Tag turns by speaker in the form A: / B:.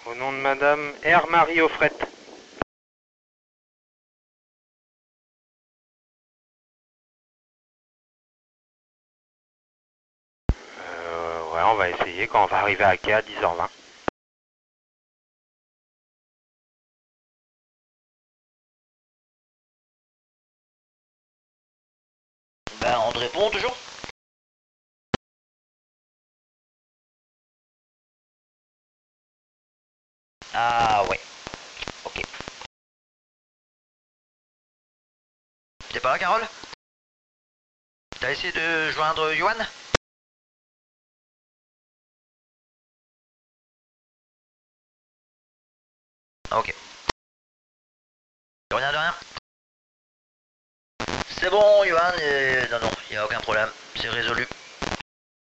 A: Au nom de Madame R. Marie Offrette. Ouais, on va essayer quand on va arriver à quai à 10h20.
B: Ben, on te répond toujours. Ah ouais, ok. T'es pas là, Carole? T'as essayé de joindre Johan? Ok. De rien, de rien. C'est bon, Johan, non, non, y a aucun problème, c'est résolu.